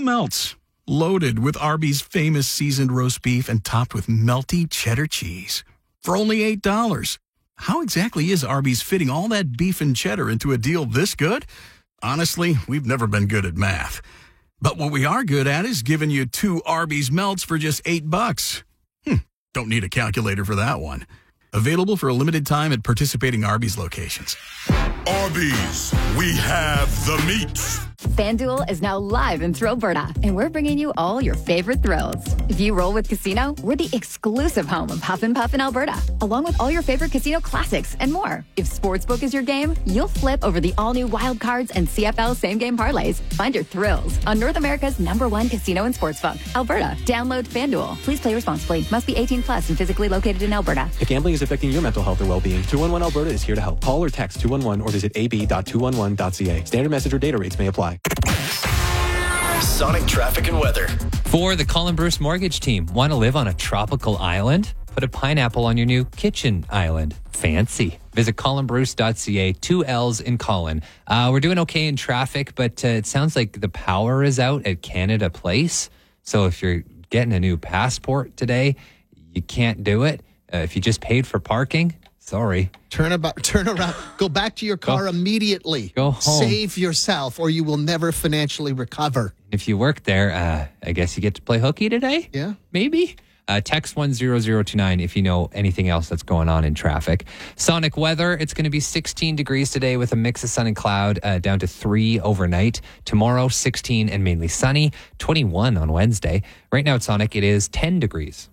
melts, loaded with Arby's famous seasoned roast beef and topped with melty cheddar cheese. For only $8. How exactly is Arby's fitting all that beef and cheddar into a deal this good? Honestly, we've never been good at math. But what we are good at is giving you 2 Arby's melts for just $8. Don't need a calculator for that one. Available for a limited time at participating Arby's locations. Arby's, we have the meats. FanDuel is now live in Thrillberta, and we're bringing you all your favorite thrills. If you roll with Casino, we're the exclusive home of Huff and Puff in Alberta, along with all your favorite casino classics and more. If Sportsbook is your game, you'll flip over the all-new Wild Cards and CFL same-game parlays. Find your thrills on North America's #1 casino and sportsbook, Alberta. Download FanDuel. Please play responsibly. Must be 18 plus and physically located in Alberta. If gambling is affecting your mental health or well-being, 211 Alberta is here to help. Call or text 211 or visit ab.211.ca. Standard message or data rates may apply. Sonic traffic and weather. For the Colin Bruce mortgage team, want to live on a tropical island? Put a pineapple on your new kitchen island. Fancy. Visit colinbruce.ca, 2 L's in Colin. We're doing okay in traffic, but it sounds like the power is out at Canada Place. So if you're getting a new passport today, you can't do it. If you just paid for parking, sorry. Turn around. Go back to your car immediately. Go home. Save yourself, or you will never financially recover. If you work there, I guess you get to play hooky today? Yeah. Maybe. Text 10029 if you know anything else that's going on in traffic. Sonic weather, it's going to be 16 degrees today with a mix of sun and cloud, down to 3 overnight. Tomorrow, 16 and mainly sunny, 21 on Wednesday. Right now at Sonic, it is 10 degrees.